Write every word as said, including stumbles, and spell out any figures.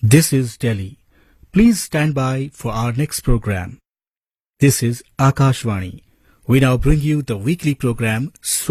This is Delhi. Please stand by for our next program. This is Akashvani. We now bring you the weekly program